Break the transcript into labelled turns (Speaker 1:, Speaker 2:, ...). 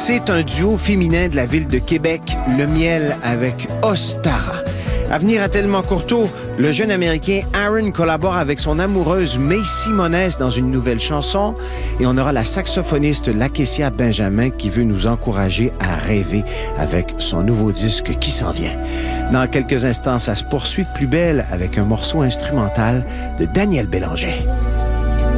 Speaker 1: C'est un duo féminin de la ville de Québec, Le Miel avec Ostara. À venir à Tellement Courteau, le jeune Américain Aaron collabore avec son amoureuse Macy Monès dans une nouvelle chanson et on aura la saxophoniste Lakecia Benjamin qui veut nous encourager à rêver avec son nouveau disque qui s'en vient. Dans quelques instants, ça se poursuit de plus belle avec un morceau instrumental de Daniel Bélanger.